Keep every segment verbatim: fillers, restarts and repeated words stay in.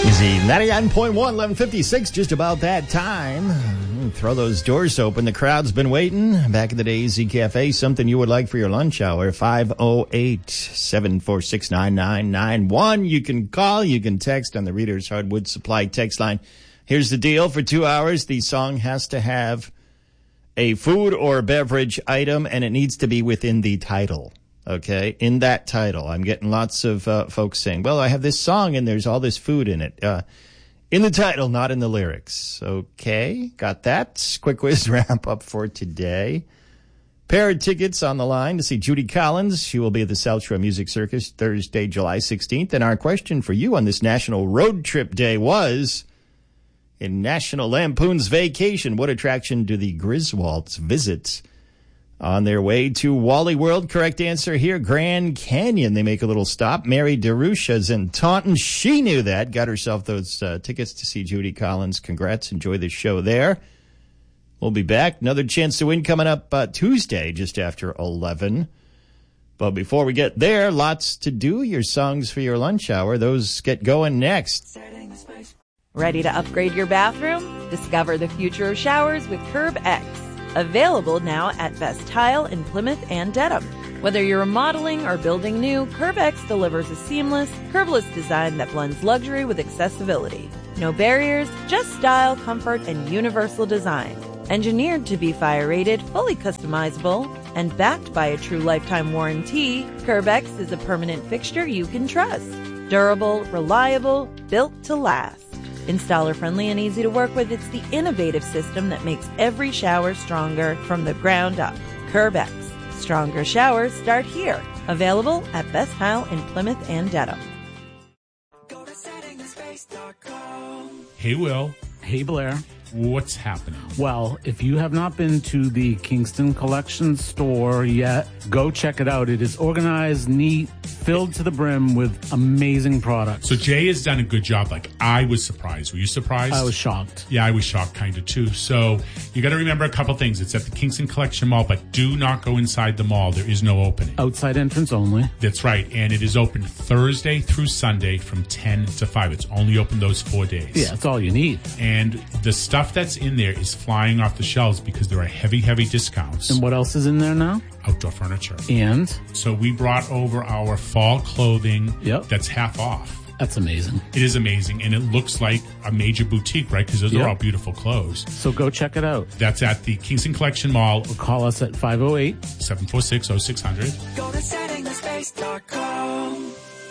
Easy ninety-nine point one, eleven fifty-six, just about that time. Throw those doors open. The crowd's been waiting. Back in the day, Easy Cafe, something you would like for your lunch hour. five oh eight, seven four six, nine nine nine one. You can call, you can text on the Reader's Hardwood Supply text line. Here's the deal. For two hours, the song has to have a food or beverage item, and it needs to be within the title. Okay, in that title. I'm getting lots of uh, folks saying, well, I have this song and there's all this food in it. Uh, in the title, not in the lyrics. Okay, got that. Quick whiz wrap up for today. Pair of tickets on the line to see Judy Collins. She will be at the South Shore Music Circus Thursday, July sixteenth. And our question for you on this National Road Trip Day was, in National Lampoon's Vacation, what attraction do the Griswolds visit on their way to Wally World? Correct answer here, Grand Canyon. They make a little stop. Mary DeRusha's in Taunton. She knew that. Got herself those uh, tickets to see Judy Collins. Congrats. Enjoy the show there. We'll be back. Another chance to win coming up uh, Tuesday, just after eleven. But before we get there, lots to do. Your songs for your lunch hour. Those get going next. Ready to upgrade your bathroom? Discover the future of showers with Curb X. Available now at Best Tile in Plymouth and Dedham. Whether you're remodeling or building new, Curb X delivers a seamless, curbless design that blends luxury with accessibility. No barriers, just style, comfort, and universal design. Engineered to be fire-rated, fully customizable, and backed by a true lifetime warranty, Curb X is a permanent fixture you can trust. Durable, reliable, built to last. Installer-friendly and easy to work with, it's the innovative system that makes every shower stronger from the ground up. Curb X. Stronger showers start here. Available at Best Tile in Plymouth and Dedham. Hey, Will. Hey, Blair. What's happening? Well, if you have not been to the Kingston Collection store yet, go check it out. It is organized, neat, filled to the brim with amazing products. So Jay has done a good job. Like, I was surprised. Were you surprised? I was shocked. Yeah, I was shocked kind of too. So you got to remember a couple things. It's at the Kingston Collection Mall, but do not go inside the mall. There is no opening. Outside entrance only. That's right. And it is open Thursday through Sunday from ten to five. It's only open those four days. Yeah, that's all you need. And the stuff that's in there is flying off the shelves because there are heavy, heavy discounts. And what else is in there now? Outdoor furniture. And? So we brought over our fall clothing yep. that's half off. That's amazing. It is amazing, and it looks like a major boutique, right? Because those yep. are all beautiful clothes. So go check it out. That's at the Kingston Collection Mall. Or call us at five oh eight, seven four six, oh six hundred. Go to setting the space dot com.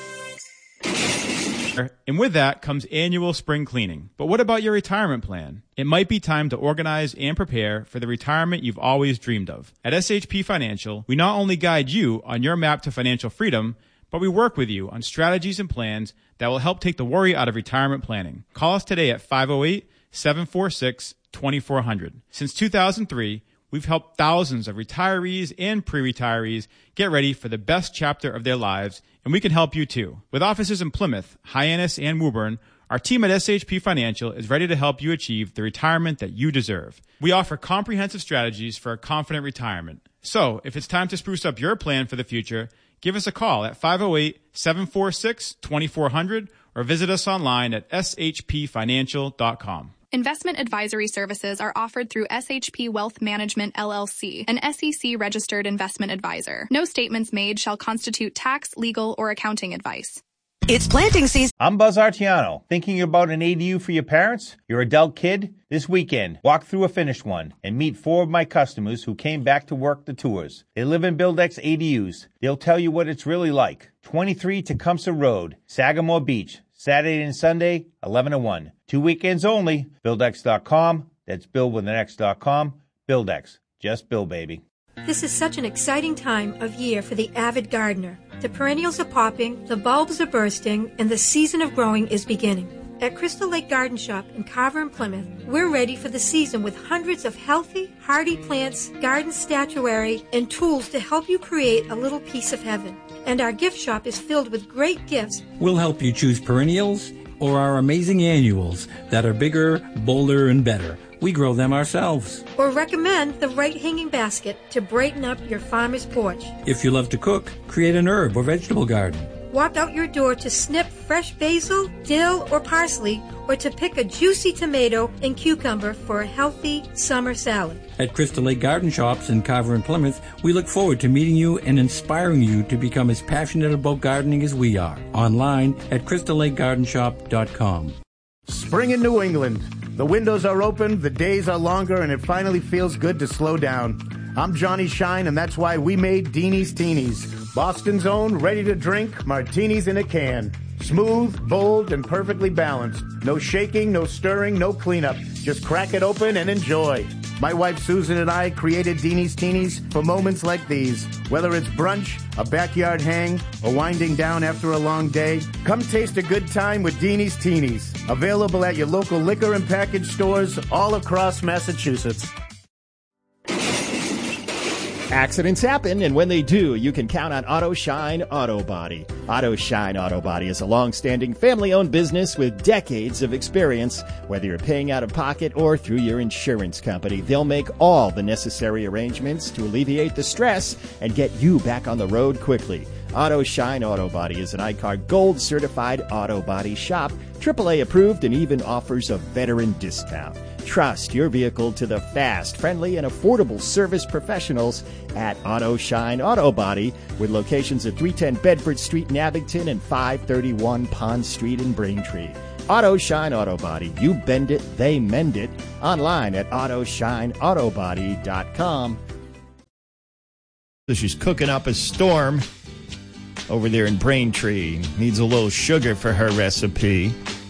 And with that comes annual spring cleaning. But what about your retirement plan? It might be time to organize and prepare for the retirement you've always dreamed of. At S H P Financial, we not only guide you on your map to financial freedom, but we work with you on strategies and plans that will help take the worry out of retirement planning. Call us today at five oh eight, seven four six, two four zero zero. Since two thousand three, we've helped thousands of retirees and pre-retirees get ready for the best chapter of their lives, and we can help you too. With offices in Plymouth, Hyannis, and Woburn, our team at S H P Financial is ready to help you achieve the retirement that you deserve. We offer comprehensive strategies for a confident retirement. So, if it's time to spruce up your plan for the future, give us a call at five oh eight, seven four six, two four zero zero or visit us online at s h p financial dot com. Investment advisory services are offered through S H P Wealth Management, L L C, an S E C-registered investment advisor. No statements made shall constitute tax, legal, or accounting advice. It's planting season. I'm Buzz Artiano. Thinking about an A D U for your parents? Your adult kid? This weekend, walk through a finished one and meet four of my customers who came back to work the tours. They live in Buildex A D Us. They'll tell you what it's really like. twenty-three Tecumseh Road, Sagamore Beach. Saturday and Sunday, eleven to one. Two weekends only. Buildex dot com. That's Bill with an X dot com. Buildex. Just Bill, baby. This is such an exciting time of year for the avid gardener. The perennials are popping, the bulbs are bursting, and the season of growing is beginning. At Crystal Lake Garden Shop in Carver and Plymouth, we're ready for the season with hundreds of healthy, hardy plants, garden statuary, and tools to help you create a little piece of heaven. And our gift shop is filled with great gifts. We'll help you choose perennials or our amazing annuals that are bigger, bolder, and better. We grow them ourselves. Or recommend the right hanging basket to brighten up your farmer's porch. If you love to cook, create an herb or vegetable garden. walk out your door to snip fresh basil, dill, or parsley, or to pick a juicy tomato and cucumber for a healthy summer salad. At Crystal Lake Garden Shops in Carver and Plymouth, we look forward to meeting you and inspiring you to become as passionate about gardening as we are. Online at crystal lake garden shop dot com. Spring in New England. The windows are open, the days are longer, and it finally feels good to slow down. I'm Johnny Shine, and that's why we made Deanie's Teenies. Boston's own, ready to drink, martinis in a can. Smooth, bold, and perfectly balanced. No shaking, no stirring, no cleanup. Just crack it open and enjoy. My wife Susan and I created Deanie's Teenies for moments like these. Whether it's brunch, a backyard hang, or winding down after a long day, come taste a good time with Deanie's Teenies. Available at your local liquor and package stores all across Massachusetts. Accidents happen, and when they do, you can count on Auto Shine Auto Body. Auto Shine Auto Body is a long-standing family-owned business with decades of experience. Whether you're paying out of pocket or through your insurance company, they'll make all the necessary arrangements to alleviate the stress and get you back on the road quickly. Auto Shine Auto Body is an I C A R Gold certified auto body shop, triple A approved, and even offers a veteran discount. Trust your vehicle to the fast, friendly, and affordable service professionals at Auto Shine Auto Body, with locations at three ten Bedford Street in Abington and five thirty-one Pond Street in Braintree. Auto Shine Auto Body. You bend it, they mend it. Online at auto shine auto body dot com. So she's cooking up a storm over there in Braintree. Needs a little sugar for her recipe.